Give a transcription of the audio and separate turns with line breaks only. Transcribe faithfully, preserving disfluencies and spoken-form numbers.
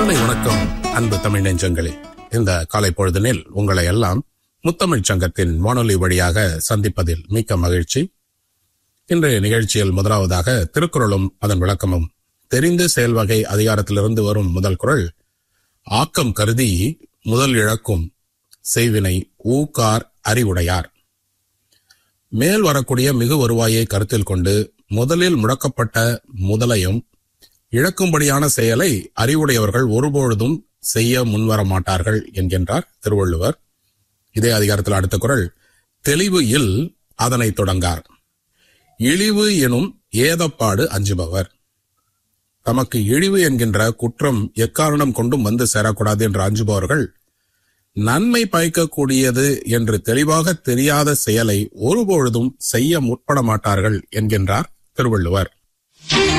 காலை வணக்கம் அன்பு தமிழ் நெஞ்சங்களே. இந்த காலை பொழுதினில் உங்களை எல்லாம் முத்தமிழ் சங்கத்தின் வானொலி வழியாக சந்திப்பதில் மிக்க மகிழ்ச்சி. இன்றைய நிகழ்ச்சியில் முதலாவதாக திருக்குறளும் அதன் விளக்கமும். தெரிந்து செயல்வகை அதிகாரத்திலிருந்து வரும் முதல் குறள், ஆக்கம் கருதி முதல் இழக்கும் செய்வினை ஊக்கார் அறிவுடையார். மேல் வரக்கூடிய மிகு வருவாயை கருத்தில் கொண்டு முதலில் முடக்கப்பட்ட முதலையும் இழக்கும்படியான செயலை அறிவுடையவர்கள் ஒருபொழுதும் செய்ய முன்வர மாட்டார்கள் என்கின்றார் திருவள்ளுவர். இதே அதிகாரத்தில் அடுத்த குறள், தெளிவு இல் அதனை தொடங்கார். இழிவு எனும் ஏதப்பாடு அஞ்சுபவர். தமக்கு இழிவு என்கின்ற குற்றம் எக்காரணம் கொண்டும் வந்து சேரக்கூடாது என்று அஞ்சுபவர்கள் நன்மை பயக்கக்கூடியது என்று தெளிவாக தெரியாத செயலை ஒருபொழுதும் செய்ய முற்பட மாட்டார்கள் என்கின்றார் திருவள்ளுவர்.